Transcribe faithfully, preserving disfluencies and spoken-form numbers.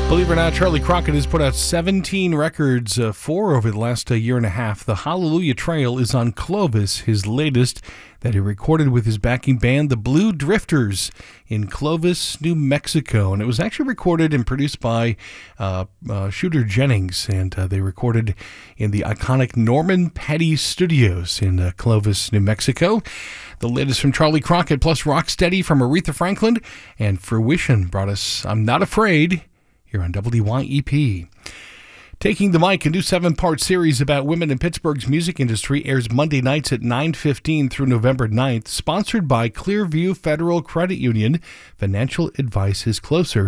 Believe it or not, Charlie Crockett has put out seventeen records, uh, four over the last uh, year and a half. The Hallelujah Trail is on Clovis, his latest, that he recorded with his backing band, the Blue Drifters, in Clovis, New Mexico. And it was actually recorded and produced by uh, uh, Shooter Jennings, and uh, they recorded in the iconic Norman Petty Studios in uh, Clovis, New Mexico. The latest from Charlie Crockett, plus Rocksteady from Aretha Franklin, and Fruition brought us I'm Not Afraid, here on W Y E P. Taking the Mic, a new seven-part series about women in Pittsburgh's music industry, airs Monday nights at nine fifteen through November ninth, sponsored by Clearview Federal Credit Union. Financial advice is closer.